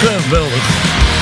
Geweldig.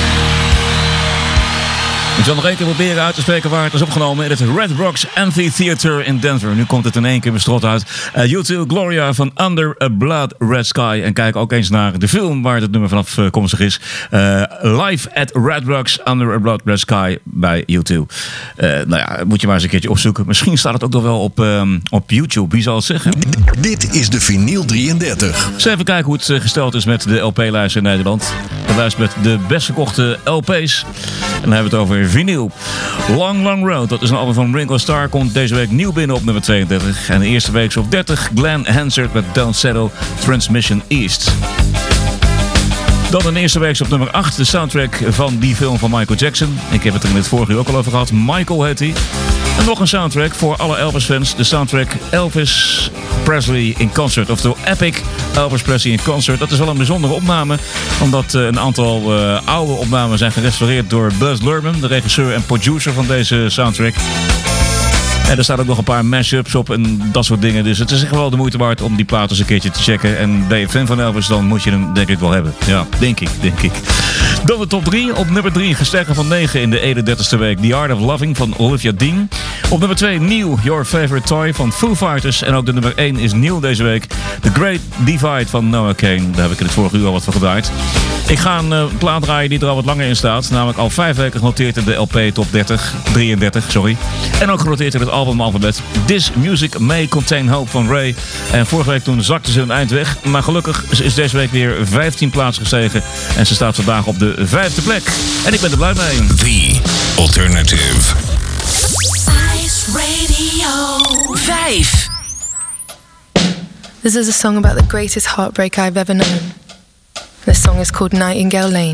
Ik zal nog één keer proberen uit te spreken waar het is opgenomen in het Red Rocks Amphitheater in Denver. Nu komt het in één keer mijn strot uit. U2 Gloria van Under a Blood Red Sky. En kijk ook eens naar de film waar het nummer vanaf komstig is. Live at Red Rocks Under a Blood Red Sky bij U2. Nou ja, moet je maar eens een keertje opzoeken. Misschien staat het ook nog wel op YouTube. Wie zal het zeggen? Dit is de Vinyl 33. Eens even kijken hoe het gesteld is met de LP-lijst in Nederland. De lijst met de best verkochte LP's. En dan hebben we het over vinyl. Long Long Road, dat is een album van Ringo Starr, komt deze week nieuw binnen op nummer 32. En de eerste week is op 30, Glenn Hansard met Don't Settle, Transmission East. Dan in de eerste week op nummer 8, de soundtrack van die film van Michael Jackson. Ik heb het er in het vorige uur ook al over gehad. Michael heet hij. En nog een soundtrack voor alle Elvis-fans. De soundtrack Elvis Presley in Concert. Oftewel Epic Elvis Presley in Concert. Dat is wel een bijzondere opname. Omdat een aantal oude opnamen zijn gerestaureerd door Buzz Luhrmann, de regisseur en producer van deze soundtrack. En er staan ook nog een paar mashups op en dat soort dingen. Dus het is echt wel de moeite waard om die plaat eens een keertje te checken. En ben je fan van Elvis, dan moet je hem denk ik wel hebben. Ja, denk ik. Dan de top 3. Op nummer 3, gestegen van 9 in de 31ste week. The Art of Loving van Olivia Dean. Op nummer 2, nieuw Your Favorite Toy van Foo Fighters. En ook de nummer 1 is nieuw deze week. The Great Divide van Noah Kahan. Daar heb ik in het vorige uur al wat van gedraaid. Ik ga een plaat draaien die er al wat langer in staat. Namelijk al 5 weken genoteerd in de LP top 33. En ook genoteerd in het albumalfabet. This Music May Contain Hope van Ray. En vorige week toen zakte ze een eind weg. Maar gelukkig is deze week weer 15 plaatsen gestegen. En ze staat vandaag op de 5e plek. En ik ben er blij mee. The Alternative. Ice Radio 5. This is a song about the greatest heartbreak I've ever known. This song is called Nightingale Lane.